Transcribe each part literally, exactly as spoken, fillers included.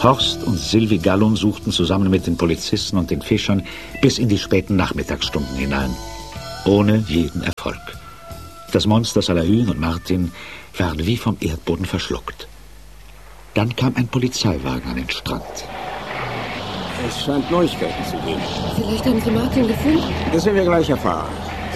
Horst und Sylvie Gallon suchten zusammen mit den Polizisten und den Fischern bis in die späten Nachmittagsstunden hinein. Ohne jeden Erfolg. Das Monster Salahün und Martin waren wie vom Erdboden verschluckt. Dann kam ein Polizeiwagen an den Strand. Es scheint Neuigkeiten zu geben. Vielleicht haben Sie Martin gefunden? Das werden wir gleich erfahren.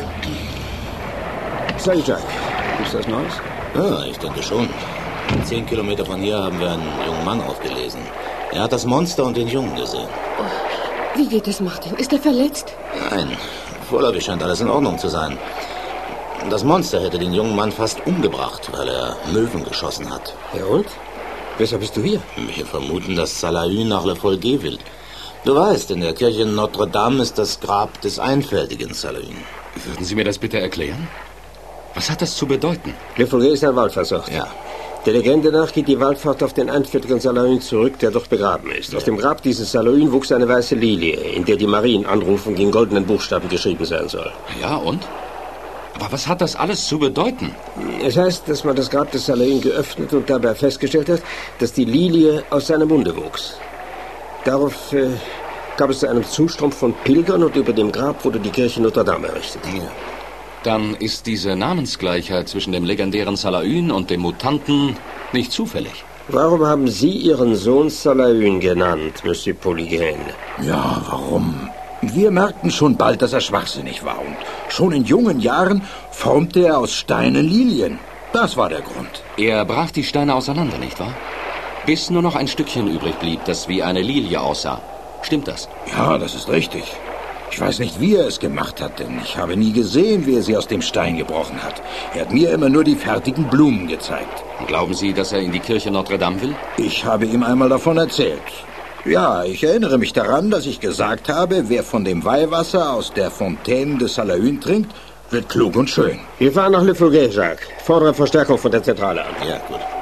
Sag Jack, ist das Neues? Ja, ich denke schon. Zehn Kilometer von hier haben wir einen jungen Mann aufgelesen. Er hat das Monster und den Jungen gesehen. Oh, wie geht es Martin? Ist er verletzt? Nein, vorläufig scheint alles in Ordnung zu sein. Das Monster hätte den jungen Mann fast umgebracht, weil er Möwen geschossen hat. Ja und? Weshalb bist du hier? Wir vermuten, dass Salahün nach Le Folguet will. Du weißt, in der Kirche Notre Dame ist das Grab des einfältigen Salahün. Würden Sie mir das bitte erklären? Was hat das zu bedeuten? Le Folguet ist ein Wallfahrtsort. Ja. Der Legende nach geht die Wallfahrt auf den einfältigen Salahün zurück, der dort begraben ist. Aus dem Grab dieses Salahün wuchs eine weiße Lilie, in der die Marienanrufung in goldenen Buchstaben geschrieben sein soll. Ja, und? Aber was hat das alles zu bedeuten? Es heißt, dass man das Grab des Salahün geöffnet und dabei festgestellt hat, dass die Lilie aus seinem Munde wuchs. Darauf äh, gab es zu einem Zustrom von Pilgern und über dem Grab wurde die Kirche Notre Dame errichtet. Ja. Dann ist diese Namensgleichheit zwischen dem legendären Salahün und dem Mutanten nicht zufällig. Warum haben Sie Ihren Sohn Salahün genannt, Monsieur Polygain? Ja, warum? Wir merkten schon bald, dass er schwachsinnig war. Und schon in jungen Jahren formte er aus Steinen Lilien. Das war der Grund. Er brach die Steine auseinander, nicht wahr? Bis nur noch ein Stückchen übrig blieb, das wie eine Lilie aussah. Stimmt das? Ja, das ist richtig. Ich weiß nicht, wie er es gemacht hat, denn ich habe nie gesehen, wie er sie aus dem Stein gebrochen hat. Er hat mir immer nur die fertigen Blumen gezeigt. Glauben Sie, dass er in die Kirche Notre Dame will? Ich habe ihm einmal davon erzählt. Ja, ich erinnere mich daran, dass ich gesagt habe, wer von dem Weihwasser aus der Fontaine de Salahün trinkt, wird klug und schön. Wir fahren nach Le Folguet, Jacques. Fordere Verstärkung von der Zentrale an. Ja, gut.